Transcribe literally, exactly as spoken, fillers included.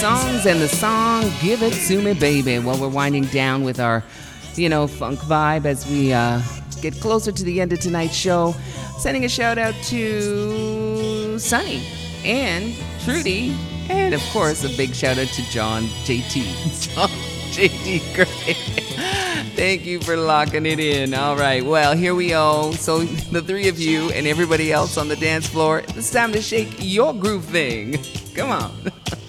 songs and the song Give It To Me Baby. Well, we're winding down with our, you know, funk vibe as we uh, get closer to the end of tonight's show. Sending a shout out to Sunny and Trudy, and of course a big shout out to John J T. John J T Gray. Thank you for locking it in. All right, well, here we go. So the three of you and everybody else on the dance floor, it's time to shake your groove thing. Come on.